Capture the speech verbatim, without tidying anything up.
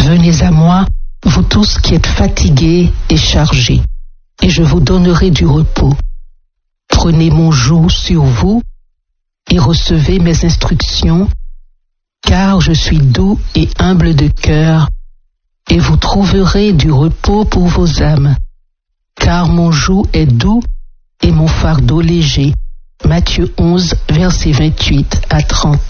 Venez à moi, vous tous qui êtes fatigués et chargés, et je vous donnerai du repos. Prenez mon joug sur vous et recevez mes instructions, car je suis doux et humble de cœur, et vous trouverez du repos pour vos âmes. Car mon joug est doux et mon fardeau léger. Matthieu onze, versets vingt-huit à trente.